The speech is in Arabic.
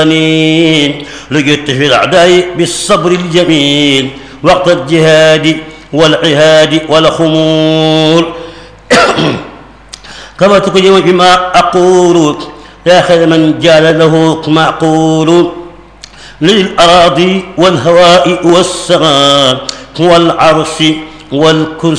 لجدت في الأعداء بالصبر الجميل وقت الجهاد والعهاد والخمول. كما تكلم بما أقول يا خير من جعل له معقول. للأراضي والهواء والسماء والعرش والكرسي